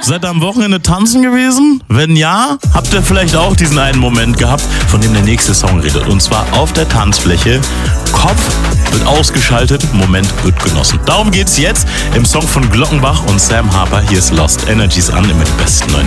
Seid ihr am Wochenende tanzen gewesen? Wenn ja, habt ihr vielleicht auch diesen einen Moment gehabt, von dem der nächste Song redet. Und zwar auf der Tanzfläche. Kopf wird ausgeschaltet, Moment wird genossen. Darum geht's jetzt im Song von Glockenbach und Sam Harper. Hier ist Lost Energies an, immer die besten neuen